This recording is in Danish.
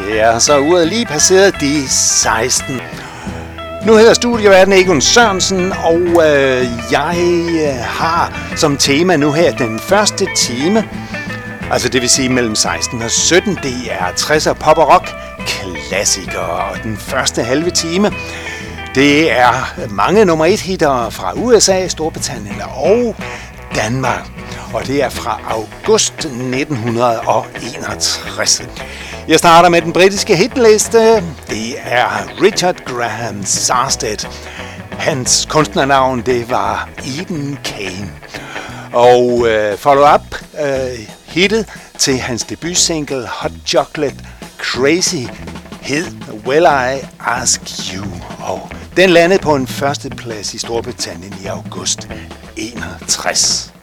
Ja, så uret lige passeret de 16. Nu hedder studieverden Egon Sørensen, og jeg har som tema nu her den første time, altså det vil sige mellem 16 og 17, det er 60'er pop og rock klassikere, og den første halve time, det er mange nummer 1 hitter fra USA, Storbritannien og Danmark, og det er fra august 1961. Jeg starter med den britiske hitliste. Det er Richard Graham Sarstedt. Hans kunstnernavn, det var Eden Kane. Og follow-up hittet til hans debutsingle Hot Chocolate Crazy hed Will I Ask You. Og den landede på en førsteplads i Storbritannien i august 61.